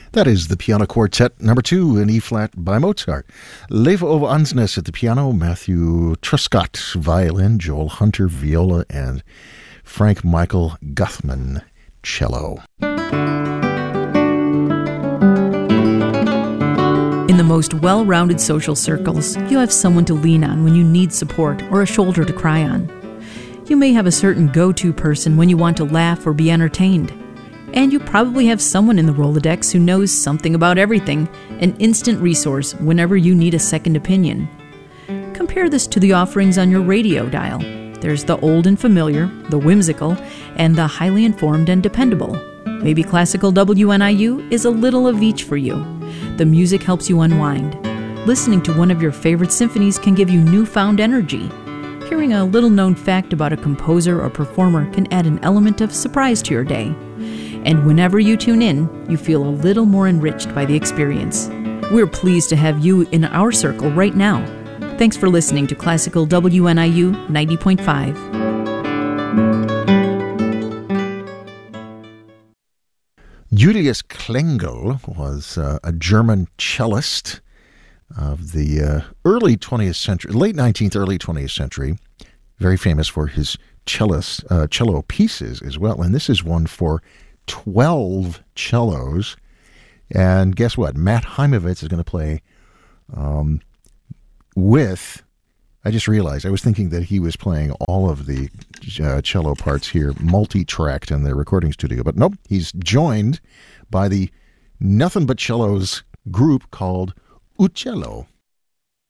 That is the Piano Quartet number 2 in E-flat by Mozart. Leif Ove Andsnes at the piano, Matthew Truscott violin, Joel Hunter viola, and Frank Michael Guthman cello. In the most well-rounded social circles, you have someone to lean on when you need support or a shoulder to cry on. You may have a certain go-to person when you want to laugh or be entertained. And you probably have someone in the Rolodex who knows something about everything, an instant resource whenever you need a second opinion. Compare this to the offerings on your radio dial. There's the old and familiar, the whimsical, and the highly informed and dependable. Maybe classical WNIU is a little of each for you. The music helps you unwind. Listening to one of your favorite symphonies can give you newfound energy. Hearing a little-known fact about a composer or performer can add an element of surprise to your day. And whenever you tune in, you feel a little more enriched by the experience. We're pleased to have you in our circle right now. Thanks for listening to Classical WNIU 90.5. Julius Klengel was a German cellist of the early 20th century, late 19th, early 20th century. Very famous for his cello pieces as well. And this is one for 12 cellos. And guess what? Matt Heimovitz is going to play with... I just realized, I was thinking that he was playing all of the cello parts here, multi-tracked in the recording studio. But nope, he's joined by the Nothing But Cellos group called Uccello.